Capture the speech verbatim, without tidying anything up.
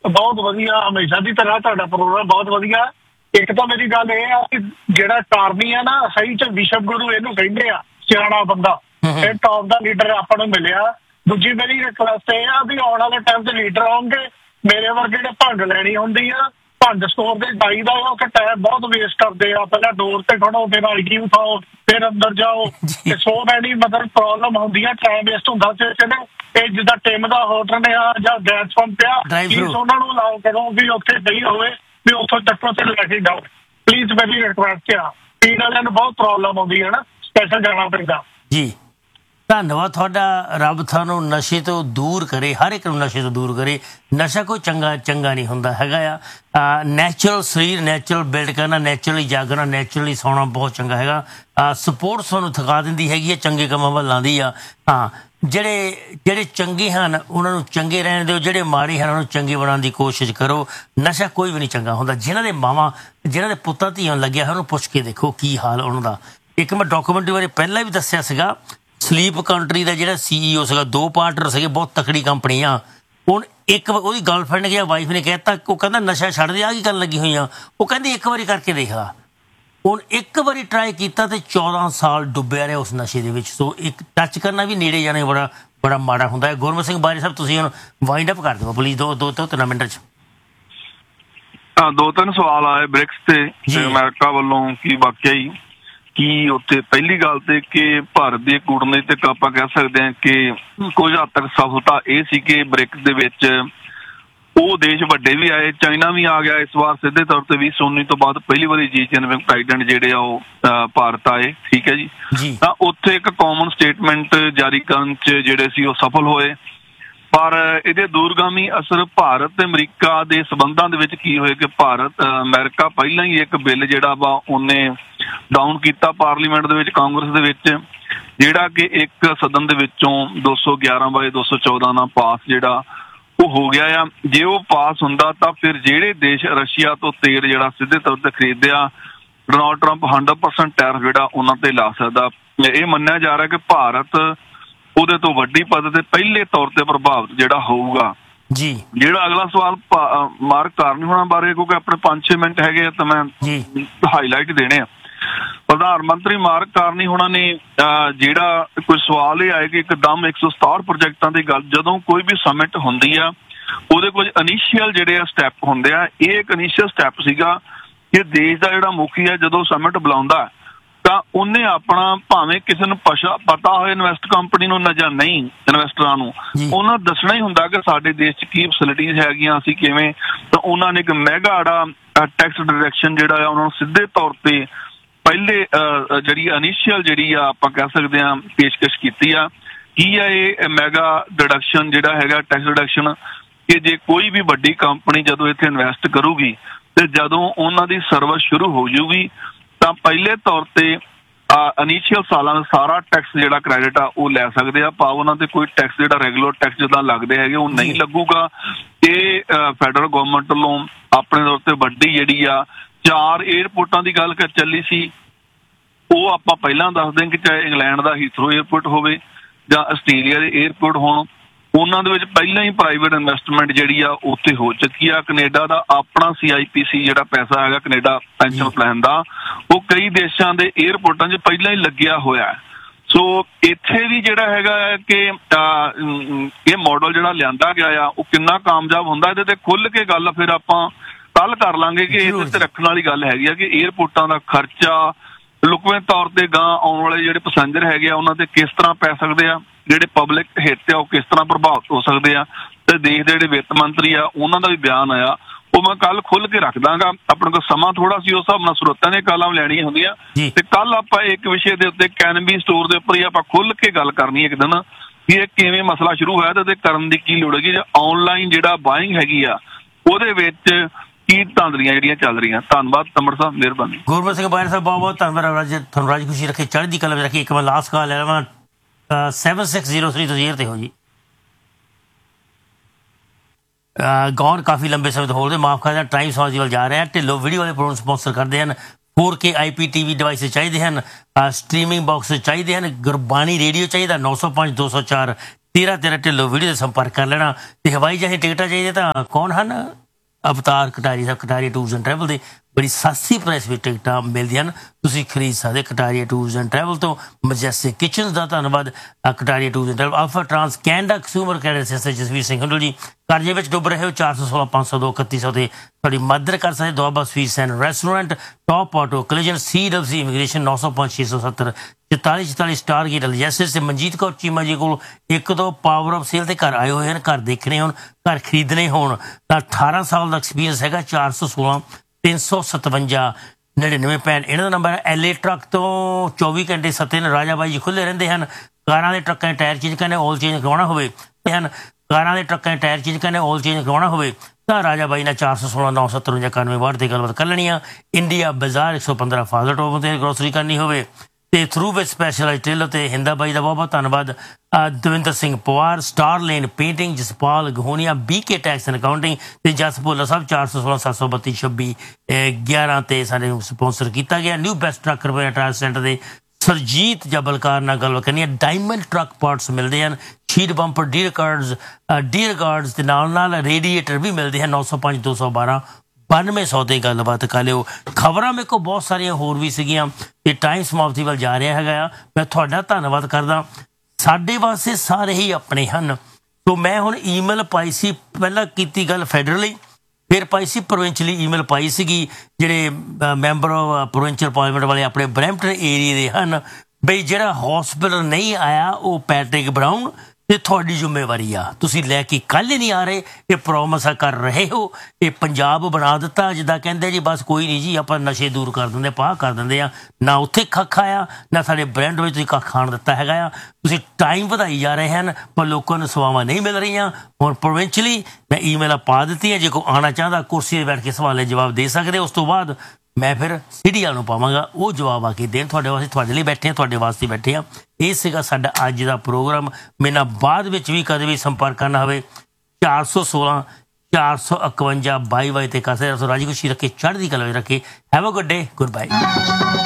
ਬਹੁਤ ਵਧੀਆ, ਹਮੇਸ਼ਾ ਦੀ ਤਰ੍ਹਾਂ ਤੁਹਾਡਾ ਪ੍ਰੋਗਰਾਮ ਬਹੁਤ ਵਧੀਆ। ਇੱਕ ਤਾਂ ਮੇਰੀ ਗੱਲ ਇਹ ਆ ਕਿ ਜਿਹੜਾ ਕਾਰਨੀ ਆ ਨਾ, ਸਹੀ ਚ ਵਿਸ਼ਵ ਗੁਰੂ ਇਹਨੂੰ ਕਹਿੰਦੇ ਆ, ਸਿਆਣਾ ਬੰਦਾ, ਇਹ ਟੌਪ ਦਾ ਲੀਡਰ ਆਪਾਂ ਨੂੰ ਮਿਲਿਆ। ਦੂਜੀ ਮੇਰੀ ਰਿਕੁਐਸਟ ਇਹ ਆ ਵੀ ਆਉਣ ਵਾਲੇ ਟਾਈਮ 'ਚ ਲੀਡਰ ਆਉਣਗੇ, ਮੇਰੇ ਵਰਗੇ ਜਿਹੜੇ ਭੰਗ ਲੈਣੀ ਹੁੰਦੀ ਆ, ਭੰਗ ਸਟੋਰ ਦੇ ਜਾਈਦਾ ਉਹ ਕਿ ਟਾਈਮ ਬਹੁਤ ਵੇਸਟ ਕਰਦੇ ਆ। ਪਹਿਲਾਂ ਡੋਰ ਤੇ ਖੜੋ, ਫਿਰ ਆਈਡੀ ਉਠਾਓ, ਫਿਰ ਅੰਦਰ ਜਾਓ, ਤੇ ਸੋ ਮੈਨੀ ਮਤਲਬ ਪ੍ਰੋਬਲਮ ਹੁੰਦੀਆਂ, ਟਾਈਮ ਵੇਸਟ ਹੁੰਦਾ। ਚਲੋ ਇਹ ਜਿੱਦਾਂ ਟਿਮ ਦਾ ਹੋਟਲ ਆ ਜਾਂ ਗੈਸ ਪੰਪ ਆ, ਪਲੀਜ਼ ਉਹਨਾਂ ਨੂੰ ਅਲਾਓ ਕਰੋ ਵੀ ਉੱਥੇ ਨਹੀਂ ਹੋਵੇ, ਵੀ ਉੱਥੋਂ ਚੱਕੋ ਤੇ ਲੈ ਕੇ ਜਾਓ। ਪਲੀਜ਼ ਮੇਰੀ ਰਿਕੁਐਸਟ ਆ। ਪੀਣ ਵਾਲਿਆਂ ਨੂੰ ਬਹੁਤ ਪ੍ਰੋਬਲਮ ਆਉਂਦੀ ਹੈ ਨਾ, ਸਪੈਸ਼ਲ ਜਾਣਾ ਪੈਂਦਾ ਜੀ। ਧੰਨਵਾਦ ਤੁਹਾਡਾ। ਰੱਬ ਤੁਹਾਨੂੰ ਨਸ਼ੇ ਤੋਂ ਦੂਰ ਕਰੇ, ਹਰ ਇੱਕ ਨੂੰ ਨਸ਼ੇ ਤੋਂ ਦੂਰ ਕਰੇ। ਨਸ਼ਾ ਕੋਈ ਚੰਗਾ ਚੰਗਾ ਨਹੀਂ ਹੁੰਦਾ ਹੈਗਾ ਆ। ਨੈਚੁਰਲ ਸਰੀਰ ਨੈਚੁਰਲ ਬਿਲਡ ਕਰਨਾ, ਨੈਚੁਰਲੀ ਜਾਗਣਾ, ਨੈਚੁਰਲੀ ਸੌਣਾ ਬਹੁਤ ਚੰਗਾ ਹੈਗਾ। ਸਪੋਰਟਸ ਤੁਹਾਨੂੰ ਥਕਾ ਦਿੰਦੀ ਹੈਗੀ ਹੈ, ਚੰਗੇ ਕੰਮਾਂ ਵੱਲ ਲਾਉਂਦੀ ਆ। ਹਾਂ, ਜਿਹੜੇ ਜਿਹੜੇ ਚੰਗੇ ਹਨ ਉਹਨਾਂ ਨੂੰ ਚੰਗੇ ਰਹਿਣ ਦਿਓ, ਜਿਹੜੇ ਮਾੜੇ ਹਨ ਉਹਨਾਂ ਨੂੰ ਚੰਗੇ ਬਣਾਉਣ ਦੀ ਕੋਸ਼ਿਸ਼ ਕਰੋ। ਨਸ਼ਾ ਕੋਈ ਵੀ ਨਹੀਂ ਚੰਗਾ ਹੁੰਦਾ। ਜਿਨ੍ਹਾਂ ਦੇ ਮਾਵਾਂ, ਜਿਨ੍ਹਾਂ ਦੇ ਪੁੱਤਾਂ ਧੀਆਂ ਲੱਗਿਆ ਉਹਨੂੰ ਪੁੱਛ ਕੇ ਦੇਖੋ ਕੀ ਹਾਲ ਉਹਨਾਂ ਦਾ। ਇੱਕ ਮੈਂ ਡਾਕੂਮੈਂਟਰੀ ਬਾਰੇ ਪਹਿਲਾਂ ਵੀ ਦੱਸਿਆ ਸੀਗਾ, ਸਲੀਪ ਕੰਟਰੀ ਦਾ ਜਿਹੜਾ ਸੀ ਈ ਓ ਸੀਗਾ, ਦੋ ਪਾਰਟਨਰ ਸੀਗੇ, ਬਹੁਤ ਤਕੜੀ ਕੰਪਨੀ ਆ। ਹੁਣ ਇੱਕ ਉਹਦੀ ਗਰਲਫ੍ਰੈਂਡ ਜਾਂ ਵਾਈਫ ਨੇ ਕਹਿ ਦਿੱਤਾ, ਉਹ ਕਹਿੰਦਾ ਨਸ਼ਾ ਛੱਡ ਦੇ, ਆਹ ਕੀ ਕਰਨ ਲੱਗੀ ਹੋਈ ਆ। ਉਹ ਕਹਿੰਦੀ ਇੱਕ ਵਾਰੀ ਕਰਕੇ ਦੇਖ ਲਾ। ਹੁਣ ਇੱਕ ਵਾਰੀ ਟਰਾਈ ਕੀਤਾ ਤੇ ਚੌਦਾਂ ਸਾਲ ਡੁੱਬਿਆ ਰਿਹਾ ਉਸ ਨਸ਼ੇ ਦੇ ਵਿੱਚ। ਸੋ ਇੱਕ ਟੱਚ ਕਰਨਾ ਵੀ ਨੇੜੇ ਜਾਣੇ ਬੜਾ ਬੜਾ ਮਾੜਾ ਹੁੰਦਾ ਹੈ। ਗੁਰਮਤ ਸਿੰਘ ਬਾਜਵਾ ਸਾਹਿਬ, ਤੁਸੀਂ ਹੁਣ ਵਾਈਂਡ ਅਪ ਕਰ ਦਿਓ ਪਲੀਜ਼, ਦੋ ਦੋ ਤੋਂ ਤਿੰਨ ਮਿੰਟ 'ਚ। ਦੋ ਤਿੰਨ ਸਵਾਲ ਆਏ ਬ੍ਰਿਕਸ ਤੇ ਅਮਰੀਕਾ ਵੱਲੋਂ ਕਿ ਵਾਕਿਆ ਹੀ ਕੀ ਉੱਥੇ ਪਹਿਲੀ ਗੱਲ ਤੇ ਕਿ ਭਾਰਤ ਦੀ ਕੂਟਨੀਤਿਕ ਆਪਾਂ ਕਹਿ ਸਕਦੇ ਹਾਂ ਕਿ ਕੁਝ ਹੱਦ ਤੱਕ ਸਫਲਤਾ ਇਹ ਸੀ ਕਿ ਬ੍ਰਿਕਸ ਦੇ ਵਿੱਚ ਉਹ ਦੇਸ਼ ਵੱਡੇ ਵੀ ਆਏ, ਚਾਈਨਾ ਵੀ ਆ ਗਿਆ ਇਸ ਵਾਰ ਸਿੱਧੇ ਤੌਰ ਤੇ। ਵੀਹ ਸੌ ਉੱਨੀ ਤੋਂ ਬਾਅਦ ਪਹਿਲੀ ਵਾਰੀ ਜੀ ਚਿਨਪਿੰਗ ਪ੍ਰੈਜ਼ੀਡੈਂਟ ਜਿਹੜੇ ਆ ਉਹ ਭਾਰਤ ਆਏ, ਠੀਕ ਹੈ ਜੀ। ਤਾਂ ਉੱਥੇ ਇੱਕ ਕਾਮਨ ਸਟੇਟਮੈਂਟ ਜਾਰੀ ਕਰਨ 'ਚ ਜਿਹੜੇ ਸੀ ਉਹ ਸਫਲ ਹੋਏ। ਪਰ ਇਹਦੇ ਦੂਰਗਾਮੀ ਅਸਰ ਭਾਰਤ ਤੇ ਅਮਰੀਕਾ ਦੇ ਸਬੰਧਾਂ ਦੇ ਵਿੱਚ ਕੀ ਹੋਏ ਕਿ ਭਾਰਤ ਅਮਰੀਕਾ ਪਹਿਲਾਂ ਹੀ ਇੱਕ ਬਿੱਲ ਜਿਹੜਾ ਵਾ ਉਹਨੇ ਡਾਊਨ ਕੀਤਾ ਪਾਰਲੀਮੈਂਟ ਦੇ ਵਿੱਚ, ਕਾਂਗਰਸ ਦੇ ਵਿੱਚ, ਜਿਹੜਾ ਕਿ ਇੱਕ ਸਦਨ ਦੇ ਵਿੱਚੋਂ ਦੋ ਸੌ ਗਿਆਰਾਂ ਬਾਏ ਦੋ ਸੌ ਚੌਦਾਂ ਨਾਲ ਪਾਸ ਜਿਹੜਾ ਉਹ ਹੋ ਗਿਆ ਆ। ਜੇ ਉਹ ਪਾਸ ਹੁੰਦਾ ਤਾਂ ਫਿਰ ਜਿਹੜੇ ਦੇਸ਼ ਰਸ਼ੀਆ ਤੋਂ ਤੇਲ ਜਿਹੜਾ ਸਿੱਧੇ ਤੌਰ ਤੇ ਖਰੀਦਿਆ, Donald Trump hundred percent tariff ਜਿਹੜਾ ਉਹਨਾਂ ਤੇ ਲਾ ਸਕਦਾ। ਇਹ ਮੰਨਿਆ ਜਾ ਰਿਹਾ ਕਿ ਭਾਰਤ ਉਹਦੇ ਤੋਂ ਵੱਡੀ ਪੱਧਰ ਤੇ ਪਹਿਲੇ ਤੌਰ ਤੇ ਪ੍ਰਭਾਵਿਤ ਜਿਹੜਾ ਹੋਊਗਾ ਜੀ। ਜਿਹੜਾ ਅਗਲਾ ਸਵਾਲ ਮਾਰਕ ਕਾਰਨੀ ਹੋਣਾ ਬਾਰੇ, ਕਿਉਂਕਿ ਆਪਣੇ ਪੰਜ ਛੇ ਮਿੰਟ ਹੈਗੇ ਆ ਤਾਂ ਮੈਂ ਹਾਈਲਾਈਟ ਦੇਣੇ ਆ। ਪ੍ਰਧਾਨ ਮੰਤਰੀ ਮਾਰਕ ਕਾਰਨੀ ਹੋਣਾ ਨੇ ਜਿਹੜਾ ਕੋਈ ਸਵਾਲ ਇਹ ਆਏ ਕਿ ਇੱਕਦਮ ਇੱਕ ਸੌ ਸਤਾਹਠ ਪ੍ਰੋਜੈਕਟਾਂ ਦੀ ਗੱਲ, ਜਦੋਂ ਕੋਈ ਵੀ ਸਮਿਟ ਹੁੰਦੀ ਆ ਉਹਦੇ ਕੁਝ ਇਨੀਸ਼ੀਅਲ ਜਿਹੜੇ ਆ ਸਟੈਪ ਹੁੰਦੇ ਆ। ਇਹ ਇੱਕ ਇਨੀਸ਼ੀਅਲ ਸਟੈਪ ਸੀਗਾ ਕਿ ਦੇਸ਼ ਦਾ ਜਿਹੜਾ ਮੁਖੀ ਆ ਜਦੋਂ ਸਮਿਟ ਬੁਲਾਉਂਦਾ ਤਾਂ ਉਹਨੇ ਆਪਣਾ, ਭਾਵੇਂ ਕਿਸੇ ਨੂੰ ਪਛਾ ਪਤਾ ਹੋਏ ਇਨਵੈਸਟ ਕੰਪਨੀ ਨੂੰ ਜਾਂ ਨਹੀਂ, ਇਨਵੈਸਟਰਾਂ ਨੂੰ ਉਹਨਾਂ ਦੱਸਣਾ ਹੀ ਹੁੰਦਾ ਕਿ ਸਾਡੇ ਦੇਸ਼ 'ਚ ਕੀ ਫੈਸਿਲਿਟੀਜ਼ ਹੈਗੀਆਂ, ਅਸੀਂ ਕਿਵੇਂ। ਤਾਂ ਉਹਨਾਂ ਨੇ ਇੱਕ ਮੈਗਾ ਜਿਹੜਾ ਟੈਕਸ ਡਿਡਕਸ਼ਨ ਜਿਹੜਾ ਆ ਉਹਨਾਂ ਨੂੰ ਸਿੱਧੇ ਤੌਰ ਤੇ ਪਹਿਲੇ ਜਿਹੜੀ ਇਨੀਸ਼ੀਅਲ ਜਿਹੜੀ ਆ ਆਪਾਂ ਕਹਿ ਸਕਦੇ ਹਾਂ ਪੇਸ਼ਕਸ਼ ਕੀਤੀ ਆ। ਕੀ ਆ ਇਹ ਮੈਗਾ ਡਿਡਕਸ਼ਨ ਜਿਹੜਾ ਹੈਗਾ ਟੈਕਸ ਡਿਡਕਸ਼ਨ, ਕਿ ਜੇ ਕੋਈ ਵੀ ਵੱਡੀ ਕੰਪਨੀ ਜਦੋਂ ਇੱਥੇ ਇਨਵੈਸਟ ਕਰੂਗੀ ਤੇ ਜਦੋਂ ਉਹਨਾਂ ਦੀ ਸਰਵਿਸ ਸ਼ੁਰੂ ਹੋ ਜਾਊਗੀ ਤਾਂ ਪਹਿਲੇ ਤੌਰ ਤੇ ਇਨੀਸ਼ੀਅਲ ਸਾਲਾਂ ਦਾ ਸਾਰਾ ਟੈਕਸ ਜਿਹੜਾ ਕ੍ਰੈਡਿਟ ਆ ਉਹ ਲੈ ਸਕਦੇ ਆ। ਭਾਵ ਉਹਨਾਂ ਤੇ ਕੋਈ ਟੈਕਸ ਜਿਹੜਾ ਰੈਗੂਲਰ ਟੈਕਸ ਜਿੱਦਾਂ ਲੱਗਦੇ ਹੈਗੇ ਉਹ ਨਹੀਂ ਲੱਗੂਗਾ। ਇਹ ਫੈਡਰਲ ਗੌਰਮੈਂਟ ਵੱਲੋਂ ਆਪਣੇ ਤੌਰ ਤੇ ਵੱਡੀ ਜਿਹੜੀ ਆ ਚਾਰ ਏਅਰਪੋਰਟਾਂ ਦੀ ਗੱਲ ਕਰ ਚੱਲੀ ਸੀ। ਉਹ ਆਪਾਂ ਪਹਿਲਾਂ ਦੱਸਦੇ ਕਿ ਚਾਹੇ ਇੰਗਲੈਂਡ ਦਾ ਹੀਥਰੋ ਏਅਰਪੋਰਟ ਹੋਵੇ ਜਾਂ ਆਸਟ੍ਰੇਲੀਆ ਦੇ ਏਅਰਪੋਰਟ ਹੋਣ, ਉਹਨਾਂ ਦੇ ਵਿੱਚ ਪਹਿਲਾਂ ਹੀ ਪ੍ਰਾਈਵੇਟ ਇਨਵੈਸਟਮੈਂਟ ਜਿਹੜੀ ਆ ਉੱਥੇ ਹੋ ਚੁੱਕੀ ਆ। ਕੈਨੇਡਾ ਦਾ ਆਪਣਾ ਸੀ ਆਈ ਪੀ ਸੀ ਜਿਹੜਾ ਪੈਸਾ ਹੈਗਾ ਕੈਨੇਡਾ ਪੈਨਸ਼ਨ ਪਲਾਨ ਦਾ, ਉਹ ਕਈ ਦੇਸ਼ਾਂ ਦੇ ਏਅਰਪੋਰਟਾਂ 'ਚ ਪਹਿਲਾਂ ਹੀ ਲੱਗਿਆ ਹੋਇਆ। ਸੋ ਇੱਥੇ ਵੀ ਜਿਹੜਾ ਹੈਗਾ ਹੈ ਕਿ ਇਹ ਮਾਡਲ ਜਿਹੜਾ ਲਿਆਂਦਾ ਗਿਆ ਆ ਉਹ ਕਿੰਨਾ ਕਾਮਯਾਬ ਹੁੰਦਾ, ਇਹਦੇ ਤੇ ਖੁੱਲ ਕੇ ਗੱਲ ਫਿਰ ਆਪਾਂ ਕੱਲ ਕਰ ਲਾਂਗੇ ਕਿ ਇਹਦੇ ਤੇ ਰੱਖਣ ਵਾਲੀ ਗੱਲ ਹੈਗੀ ਆ ਕਿ ਏਅਰਪੋਰਟਾਂ ਦਾ ਖਰਚਾ ਲੁਕਵੇਂ ਤੌਰ ਤੇ ਗਾਂ ਆਉਣ ਵਾਲੇ ਜਿਹੜੇ ਪੈਸੰਜਰ ਹੈਗੇ ਆ ਉਹਨਾਂ ਤੇ ਕਿਸ ਤਰ੍ਹਾਂ ਪੈ ਸਕਦੇ ਆ, ਜਿਹੜੇ ਪਬਲਿਕ ਹਿੱਤ ਆ ਉਹ ਕਿਸ ਤਰ੍ਹਾਂ ਪ੍ਰਭਾਵਿਤ ਹੋ ਸਕਦੇ ਆ। ਤੇ ਦੇਸ਼ ਦੇ ਜਿਹੜੇ ਵਿੱਤ ਮੰਤਰੀ ਆ ਉਹਨਾਂ ਦਾ ਵੀ ਬਿਆਨ ਆਇਆ, ਉਹ ਮੈਂ ਕੱਲ ਖੁੱਲ ਕੇ ਰੱਖ ਦਾਂਗਾ। ਆਪਣੇ ਕੋਲ ਸਮਾਂ ਥੋੜਾ ਸੀ, ਉਸ ਹਿਸਾਬ ਨਾਲ ਸਰੋਤਾਂ ਦੀਆਂ ਕਾਲਾਂ ਲੈਣੀਆਂ ਹੁੰਦੀਆਂ ਤੇ ਕੱਲ ਆਪਾਂ ਇੱਕ ਵਿਸ਼ੇ ਦੇ ਉੱਤੇ ਕੈਨਬੀ ਸਟੋਰ ਦੇ ਉੱਪਰ ਹੀ ਆਪਾਂ ਖੁੱਲ ਕੇ ਗੱਲ ਕਰਨੀ ਇੱਕ ਦਿਨ ਵੀ ਇਹ ਕਿਵੇਂ ਮਸਲਾ ਸ਼ੁਰੂ ਹੋਇਆ ਤੇ ਉਹਦੇ ਕਰਨ ਦੀ ਕੀ ਲੋੜ ਹੈਗੀ, ਜਾਂ ਆਨਲਾਈਨ ਜਿਹੜਾ ਬਾਇੰਗ ਹੈਗੀ ਆ ਉਹਦੇ ਵਿੱਚ ਕੀ ਧਾਂਦਲੀਆਂ ਜਿਹੜੀਆਂ ਚੱਲ ਰਹੀਆਂ। ਧੰਨਵਾਦ ਤਮਰ ਸਾਹਿਬ, ਮਿਹਰਬਾਨੀ। ਗੁਰਮਤ ਸਿੰਘ ਬਾਜਵਾ ਸਾਹਿਬ ਬਹੁਤ ਬਹੁਤ ਧੰਨਵਾਦ। ਤੁਹਾਨੂੰ ਰਾਜੀ ਖੁਸ਼ੀ ਰੱਖੇ, ਚੜ੍ਹਦੀ ਕਲਾ ਵਿੱਚ ਰੱਖੀ। ਇੱਕ ਮੈਂ ਲਾਸਟ ਕਾਲ ਲੈ ਲਵਾਂ, ਸੈਵਨ ਸਿਕਸ ਜ਼ੀਰੋ ਥ੍ਰੀ ਤੁਸੀਂ ਏਅਰ ਤੇ ਹੋ ਜੀ। ਗੌਰ ਕਾਫੀ ਲੰਬੇ ਸਮੇਂ ਤੋਂ ਹੋਲਦੇ, ਮਾਫ ਕਰ ਦੇਣਾ, ਟਾਈਮ ਸੌਜੀ ਵੱਲ ਜਾ ਰਿਹਾ। ਢਿੱਲੋਂ ਵੀਡੀਓ ਵਾਲੇ ਪ੍ਰੋਗਰਾਮ ਸਪਾਂਸਰ ਕਰਦੇ ਹਨ। ਫੋਰ ਕੇ ਆਈ ਪੀ ਟੀ ਵੀ ਡਿਵਾਈਸ ਚਾਹੀਦੇ ਹਨ, ਸਟਰੀਮਿੰਗ ਬਾਕਸ ਚਾਹੀਦੇ ਹਨ, ਗੁਰਬਾਣੀ ਰੇਡੀਓ ਚਾਹੀਦਾ, ਨੌ ਸੌ ਪੰਜ ਦੋ ਸੌ ਚਾਰ ਤੇਰਾ ਤੇਰਾ ਢਿੱਲੋਂ ਵੀਡੀਓ ਦੇ ਸੰਪਰਕ ਕਰ ਲੈਣਾ। ਤੇ ਹਵਾਈ ਜਹਾਜ਼ ਟਿਕਟਾਂ ਚਾਹੀਦੀਆਂ ਤਾਂ ਕੌਣ ਹਨ? ਅਵਤਾਰ ਕਟਾਰੀ ਸਾਹਿਬ, ਕਟਾਰੀਆ ਟੂਰਸ ਐਂਡ ਟਰੈਵਲ ਦੇ ਬੜੀ ਸਸਤੀ ਪ੍ਰਾਈਸ ਵਿੱਚ ਟਿਕਟਾਂ ਮਿਲਦੀਆਂ ਹਨ, ਤੁਸੀਂ ਖਰੀਦ ਸਕਦੇ ਕਟਾਰੀਆ ਟੂਰਸ ਐਂਡ ਟਰੈਵਲ ਤੋਂ। ਮੈਜੈਸਟਿਕ ਕਿਚਨਸ ਦਾ ਧੰਨਵਾਦ Kataria tours and travel. ਆਲਫਾ trans Canada consumer credit assistant Jasvir Singh ਹੰਡਲ ਜੀ। ਕਰਜ਼ੇ ਵਿੱਚ ਡੁੱਬ ਰਹੇ ਹੋ, ਚਾਰ ਸੌ ਸੋਲਾਂ ਪੰਜ ਸੌ ਦੋ ਇਕੱਤੀ ਸੌ ਤੇ ਤੁਹਾਡੀ ਮਦਦ ਕਰ ਸਕਦੇ। Doaba sweets and restaurant, top auto ਕਲੀਜਨ, C double C immigration, ਨੌ ਸੌ ਪੰਜ ਛੇ ਸੌ ਸੱਤਰ ਚੁਤਾਲੀ ਚੁਤਾਲੀ ਸਟਾਰ ਗੇਟ ਅਲਜੈਸਿਸ ਤੇ ਮਨਜੀਤ ਕੌਰ ਚੀਮਾ ਜੀ ਕੋਲ ਇੱਕ ਦੋ ਪਾਵਰ ਆਫ ਸੇਲ ਤੇ ਘਰ ਆਏ ਹੋਏ ਹਨ। ਘਰ ਦੇਖਣੇ ਹੋਣ, ਘਰ ਖਰੀਦਣੇ ਹੋਣ ਤਾਂ ਅਠਾਰਾਂ ਸਾਲ ਦਾ ਐਕਸਪੀਰੀਅੰਸ ਹੈਗਾ। ਚਾਰ ਸੌ ਸੋਲਾਂ ਤਿੰਨ ਸੌ ਸਤਵੰਜਾ ਨੜਿਨਵੇਂ ਪੈਂਹਠ ਇਹਨਾਂ ਦਾ ਨੰਬਰ ਹੈ। ਐਲ ਏ ਟਰੱਕ ਤੋਂ ਚੌਵੀ ਘੰਟੇ ਸੱਤੇ ਦਿਨ ਰਾਜਾ ਬਾਈ ਜੀ ਖੁੱਲ੍ਹੇ ਰਹਿੰਦੇ ਹਨ। ਕਾਰਾਂ ਦੇ ਟਰੱਕਾਂ ਦੇ ਟਾਇਰ ਚੇਂਜ ਕਰਨੇ, ਆਇਲ ਚੇਂਜ ਕਰਵਾਉਣਾ ਹੋਵੇ ਹਨ ਕਾਰਾਂ ਦੇ ਟਰੱਕਾਂ ਦੇ ਟਾਇਰ ਚੇਂਜ ਕਰਨੇ, ਆਇਲ ਚੇਂਜ ਕਰਵਾਉਣਾ ਹੋਵੇ ਤਾਂ ਰਾਜਾ ਬਾਈ ਨਾਲ ਚਾਰ ਸੌ ਸੋਲਾਂ ਨੌ ਸੌ ਤਰਵੰਜਾ ਇਕਾਨਵੇਂ ਬਾਹਠ ਤੇ ਗੱਲਬਾਤ ਕਰ ਲੈਣੀ ਆ। ਇੰਡੀਆ ਬਾਜ਼ਾਰ ਇੱਕ ਸੌ ਪੰਦਰਾਂ ਫਾਜ਼ਲ ਟੋਪ ਤੇ ਗਰੋਸਰੀ ਕਰਨੀ ਹੋਵੇ ਤੇ ਥਰੂ ਵਿੱਚ ਸਪੈਸ਼ਲਾਈਜ਼ ਟੇਲਰ ਤੇ ਹਿੰਦਾ ਬਾਈ ਦਾ ਬਹੁਤ ਬਹੁਤ ਧੰਨਵਾਦ। Davinder Singh Pawar, star lane painting, Jaspal ਗਹੋਨੀਆ, B K tax and accounting ਤੇ ਜਸ ਭੋਲਾ ਸਾਹਿਬ ਚਾਰ ਸੌ ਸੋਲਾਂ ਸੱਤ ਸੌ ਬੱਤੀ ਛੱਬੀ ਗਿਆਰਾਂ ਤੇ ਸਾਡੇ ਸਪੋਂਸਰ ਕੀਤਾ ਗਿਆ। New best truck repair tyre centre ਦੇ ਸਰਜੀਤ ਜਬਲਕਾਰ ਨਾਲ ਗੱਲ ਕਰਨੀ ਹੈ। ਡਾਇਮੰਡ ਟਰੱਕ ਪਾਰਟਸ ਮਿਲਦੇ ਹਨ, sheet bumper, dear cards dear guards ਦੇ ਨਾਲ ਨਾਲ ਰੇਡੀਏਟਰ ਵੀ ਮਿਲਦੇ ਹਨ। ਨੌ ਸੌ ਪੰਜ ਦੋ ਸੌ ਬਾਰਾਂ ਬਾਨਵੇਂ ਸੌ ਤੇ ਗੱਲਬਾਤ ਕਰ ਲਿਓ। ਖਬਰਾਂ ਮੇਰੇ ਕੋਲ ਬਹੁਤ ਸਾਰੀਆਂ ਹੋਰ ਵੀ ਸੀਗੀਆਂ ਤੇ ਟਾਈਮ ਸਮਾਪਤੀ ਵੱਲ ਜਾ ਰਿਹਾ ਹੈਗਾ ਆ। ਮੈਂ ਤੁਹਾਡਾ ਧੰਨਵਾਦ ਕਰਦਾ। ਸਾਡੇ ਵਾਸਤੇ ਸਾਰੇ ਹੀ ਆਪਣੇ ਹਨ। ਸੋ ਮੈਂ ਹੁਣ ਈਮੇਲ ਪਾਈ ਸੀ, ਪਹਿਲਾਂ ਕੀਤੀ ਗੱਲ ਫੈਡਰਲੀ, ਫਿਰ ਪਾਈ ਸੀ ਪ੍ਰੋਵਿੰਸ਼ਲੀ ਈਮੇਲ ਪਾਈ ਸੀਗੀ ਜਿਹੜੇ ਮੈਂਬਰ ਆਫ ਪ੍ਰੋਵਿੰਸ਼ੀਅਲ ਪਾਰਲੀਮੈਂਟ ਵਾਲੇ ਆਪਣੇ ਬਰੈਂਪਟਨ ਏਰੀਏ ਦੇ ਹਨ ਬਈ ਜਿਹੜਾ ਹੌਸਪਿਟਲ ਨਹੀਂ ਆਇਆ ਉਹ ਪੈਟਰਿਕ ਬਰਾਊਨ ਤੇ ਤੁਹਾਡੀ ਜ਼ਿੰਮੇਵਾਰੀ ਆ। ਤੁਸੀਂ ਲੈ ਕੇ ਕੱਲ੍ਹ ਹੀ ਨਹੀਂ ਆ ਰਹੇ, ਇਹ ਪ੍ਰੋਮਿਸ ਕਰ ਰਹੇ ਹੋ। ਇਹ ਪੰਜਾਬ ਬਣਾ ਦਿੱਤਾ ਜਿੱਦਾਂ ਕਹਿੰਦੇ ਜੀ ਬਸ ਕੋਈ ਨਹੀਂ ਜੀ ਆਪਾਂ ਨਸ਼ੇ ਦੂਰ ਕਰ ਦਿੰਦੇ, ਪਾਹ ਕਰ ਦਿੰਦੇ ਆ। ਨਾ ਉੱਥੇ ਕੱਖ ਆਇਆ, ਨਾ ਸਾਡੇ ਬ੍ਰੈਂਡ ਵਿੱਚ ਤੁਸੀਂ ਕੱਖ ਖਾਣ ਦਿੱਤਾ ਹੈਗਾ ਆ। ਤੁਸੀਂ ਟਾਈਮ ਵਧਾਈ ਜਾ ਰਹੇ ਹਨ ਪਰ ਲੋਕਾਂ ਨੂੰ ਸੇਵਾਵਾਂ ਨਹੀਂ ਮਿਲ ਰਹੀਆਂ। ਹੁਣ ਪ੍ਰੋਵਿੰਸ਼ਲੀ ਮੈਂ ਈਮੇਲਾਂ ਪਾ ਦਿੱਤੀਆਂ, ਜੇ ਕੋਈ ਆਉਣਾ ਚਾਹੁੰਦਾ ਕੁਰਸੀ 'ਤੇ ਬੈਠ ਕੇ ਸਵਾਲੇ ਜਵਾਬ ਦੇ ਸਕਦੇ। ਉਸ ਤੋਂ ਬਾਅਦ ਮੈਂ ਫਿਰ ਸਿਟੀ ਵਾਲ ਨੂੰ ਪਾਵਾਂਗਾ, ਉਹ ਜਵਾਬ ਆ ਕੇ ਦੇਣ ਤੁਹਾਡੇ ਵਾਸਤੇ। ਤੁਹਾਡੇ ਲਈ ਬੈਠੇ ਹਾਂ, ਤੁਹਾਡੇ ਵਾਸਤੇ ਬੈਠੇ ਹਾਂ। ਇਹ ਸੀਗਾ ਸਾਡਾ ਅੱਜ ਦਾ ਪ੍ਰੋਗਰਾਮ। ਮੇਰੇ ਨਾਲ ਬਾਅਦ ਵਿੱਚ ਵੀ ਕਦੇ ਵੀ ਸੰਪਰਕ ਕਰਨਾ ਹੋਵੇ ਚਾਰ ਸੌ ਸੋਲਾਂ ਚਾਰ ਸੌ ਇਕਵੰਜਾ ਬਾਈ ਬਾਈ ਤੇ ਕਰ ਸਕਦੇ। ਰਾਜੀ ਖੁਸ਼ੀ ਰੱਖੇ, ਚੜ੍ਹਦੀ ਕਲਾ ਵਿੱਚ ਰੱਖੇ। Have a good day, good bye.